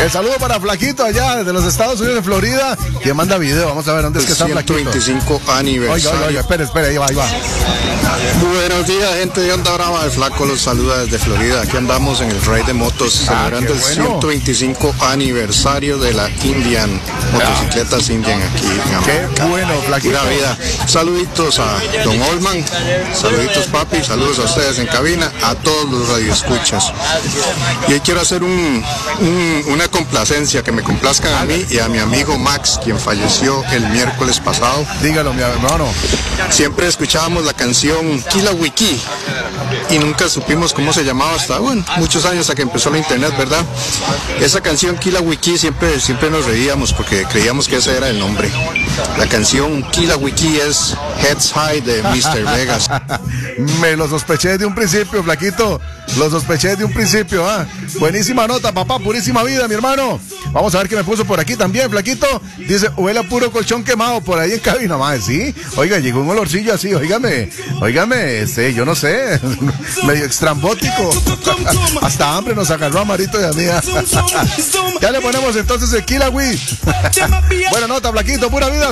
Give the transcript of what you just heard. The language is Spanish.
El saludo para Flaquito allá desde los Estados Unidos de Florida, que manda video. Vamos a ver dónde es que está Flaquito. 125 aniversario. Oiga, espere, ahí va. Buenos días, gente de Onda Brava. El Flaco los saluda desde Florida. Aquí andamos en el Rey de Motos, celebrando el 125 aniversario de la Indian, motocicletas Indian aquí en América. Qué bueno, Flaquito. Pura vida. Saluditos a Don Olman, saluditos papi, saludos a ustedes en cabina, a todos los radioescuchas. Y hoy quiero hacer una complacencia, que me complazcan a mí y a mi amigo Max, quien falleció el miércoles pasado. Dígalo, mi hermano. Siempre escuchábamos la canción Kilawiki y nunca supimos cómo se llamaba hasta, muchos años hasta que empezó la internet, ¿verdad? Esa canción Kilawiki siempre nos reíamos porque creíamos que ese era el nombre. La canción Kilawiki es Heads High de Mr. Vegas. Me lo sospeché desde un principio, Flaquito. Lo sospeché desde un principio, ¿ah? Buenísima nota, papá, purísima vida, mi hermano. Vamos a ver qué me puso por aquí también, Flaquito. Dice, huele a puro colchón quemado por ahí en cabina, madre, ¿sí? Oiga, llegó un olorcillo así, óigame, yo no sé, medio extrambótico. Hasta hambre nos agarró a Marito y a mí. Ya le ponemos entonces el Kilawi. Buena nota, Flaquito, pura vida.